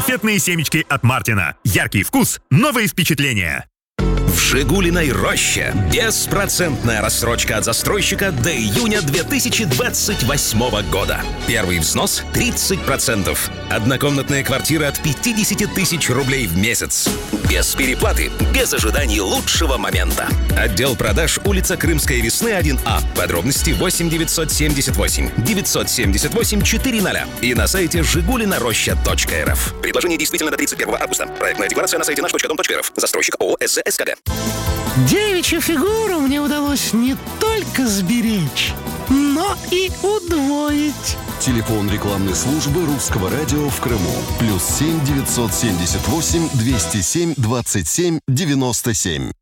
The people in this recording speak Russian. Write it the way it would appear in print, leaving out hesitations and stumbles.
конфетные семечки от Мартина. Яркий вкус, новые впечатления. В «Жигулиной роще» беспроцентная рассрочка от застройщика до июня 2028 года. Первый взнос 30%. Однокомнатная квартира от 50 тысяч рублей в месяц. Без переплаты, без ожиданий лучшего момента. Отдел продаж, улица Крымская Весны, 1А. Подробности 8 978 400 и на сайте жигулинароща.рф. Предложение действительно до 31 августа. Проектная декларация на сайте наш.дом.рф. Застройщик ООО «СЗ-СКГ». Девичью фигуру мне удалось не только сберечь, но и удвоить. Телефон рекламной службы Русского радио в Крыму. +7 978 207 27 97.